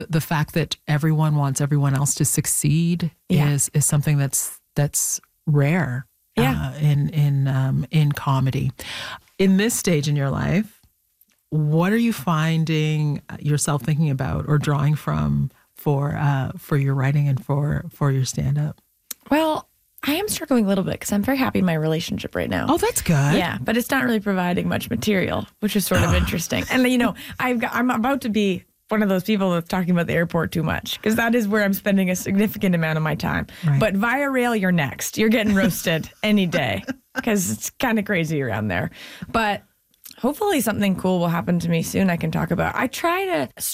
the fact that everyone wants everyone else to succeed is something that's rare in comedy. In this stage in your life, what are you finding yourself thinking about or drawing from for your writing and for your stand-up? Well, I am struggling a little bit because I'm very happy in my relationship right now. Oh, that's good. Yeah, but it's not really providing much material, which is sort of interesting. And I'm about to be one of those people that's talking about the airport too much, because that is where I'm spending a significant amount of my time. Right. But via rail, you're next. You're getting roasted any day because it's kind of crazy around there. But hopefully something cool will happen to me soon I can talk about. I try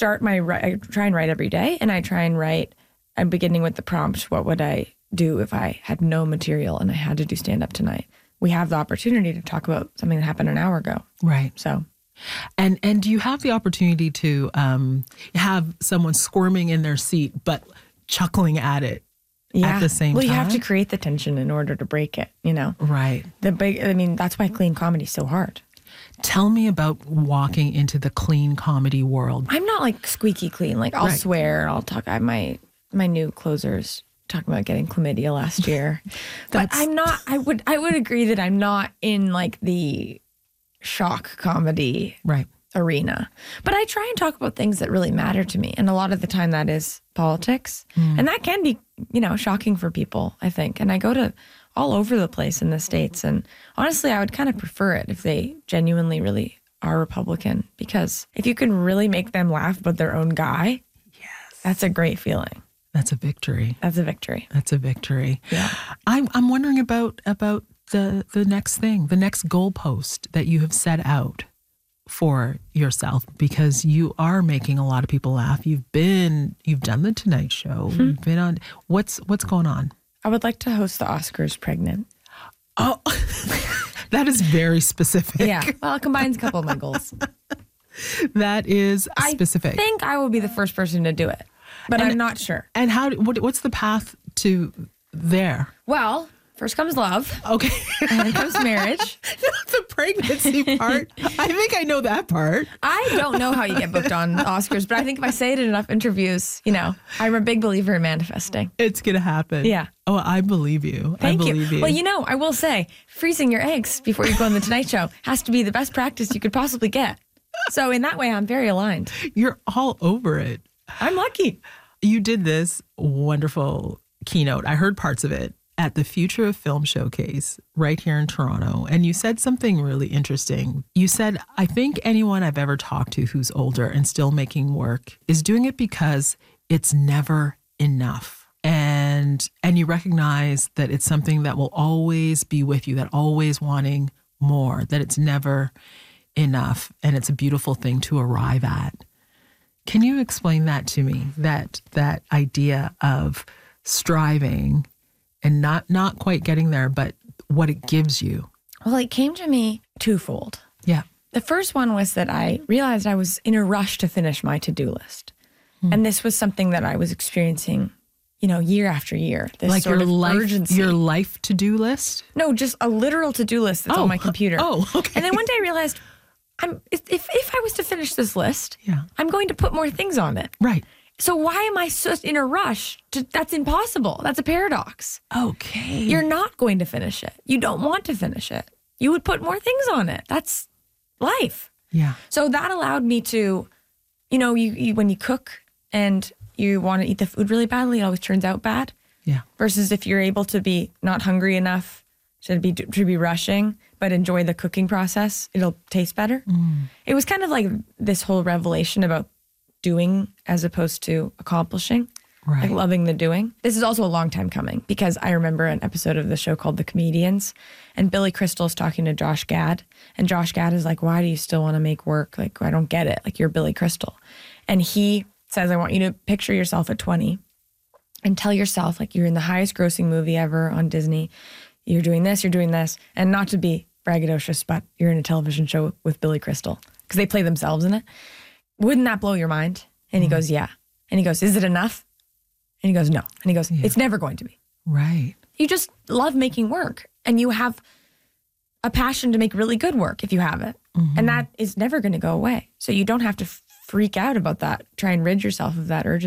and write every day, and I try and write. I'm beginning with the prompt, what would I do if I had no material and I had to do stand-up tonight? We have the opportunity to talk about something that happened an hour ago. Right. So, and do you have the opportunity to have someone squirming in their seat but chuckling at it at the same time? Well, you have to create the tension in order to break it, Right. That's why clean comedy is so hard. Tell me about walking into the clean comedy world. I'm not like squeaky clean. Like I'll swear, I'll talk. My new closers talking about getting chlamydia last year. But I'm not, I would agree that I'm not in like the shock comedy arena. But I try and talk about things that really matter to me. And a lot of the time that is politics. And that can be, shocking for people, I think. And I go to all over the place in the States. And honestly, I would kind of prefer it if they genuinely really are Republican. Because if you can really make them laugh about their own guy, that's a great feeling. That's a victory. That's a victory. That's a victory. Yeah. I'm wondering about the next thing, the next goalpost that you have set out for yourself, because you are making a lot of people laugh. You've done the Tonight Show. You've been on. What's going on? I would like to host the Oscars pregnant. Oh, that is very specific. Yeah. Well, it combines a couple of my goals. That is specific. I think I will be the first person to do it. But I'm not sure. And what's the path to there? Well, first comes love. Okay. And then comes marriage. The pregnancy part. I think I know that part. I don't know how you get booked on Oscars, but I think if I say it in enough interviews, I'm a big believer in manifesting. It's going to happen. Yeah. Oh, I believe you. Thank you. Well, I will say, freezing your eggs before you go on the Tonight Show has to be the best practice you could possibly get. So in that way, I'm very aligned. You're all over it. I'm lucky. You did this wonderful keynote. I heard parts of it at the Future of Film Showcase right here in Toronto. And you said something really interesting. You said, I think anyone I've ever talked to who's older and still making work is doing it because it's never enough. And you recognize that it's something that will always be with you, that always wanting more, that it's never enough. And it's a beautiful thing to arrive at. Can you explain that to me, that idea of striving and not quite getting there, but what it gives you? Well, it came to me twofold. Yeah. The first one was that I realized I was in a rush to finish my to-do list. And this was something that I was experiencing, year after year. This like sort your of urgency. Your life to-do list? No, just a literal to-do list that's on my computer. Oh, okay. And then one day I realized, if I was to finish this list, I'm going to put more things on it. Right. So why am I so in a rush? That's impossible. That's a paradox. Okay. You're not going to finish it. You don't want to finish it. You would put more things on it. That's life. Yeah. So that allowed me to, you when you cook and you want to eat the food really badly, it always turns out bad. Yeah. Versus if you're able to be not hungry enough to be rushing, but enjoy the cooking process, it'll taste better. It was kind of like this whole revelation about doing as opposed to accomplishing, like loving the doing. This is also a long time coming because I remember an episode of the show called The Comedians, and Billy Crystal's talking to Josh Gad, and Josh Gad is like, why do you still want to make work? Like, I don't get it. Like, you're Billy Crystal. And he says, I want you to picture yourself at 20 and tell yourself like you're in the highest grossing movie ever on Disney. You're doing this, and not to be braggadocious, but you're in a television show with Billy Crystal because they play themselves in it. Wouldn't that blow your mind? And he goes, yeah. And he goes, is it enough? And he goes, no. And he goes, it's never going to be. Right. You just love making work and you have a passion to make really good work if you have it. And that is never going to go away. So you don't have to freak out about that. Try and rid yourself of that urgency.